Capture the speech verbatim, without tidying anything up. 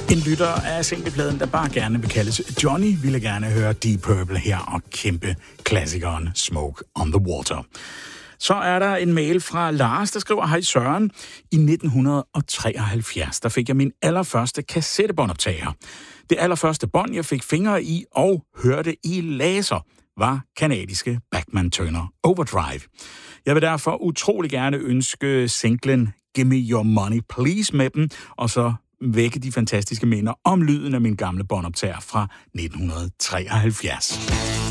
En lytter af singlepladen, der bare gerne vil kaldes Johnny, ville gerne høre Deep Purple her og kæmpe klassikeren Smoke on the Water. Så er der en mail fra Lars, der skriver: Hej Søren, i nitten treoghalvfjerds, der fik jeg min allerførste kassettebåndoptager. Det allerførste bånd, jeg fik fingre i og hørte i laser, var kanadiske Bachman Turner Overdrive. Jeg vil derfor utrolig gerne ønske singlen Give Me Your Money Please med dem, og så vække de fantastiske minder om lyden af min gamle båndoptager fra nitten treoghalvfjerds.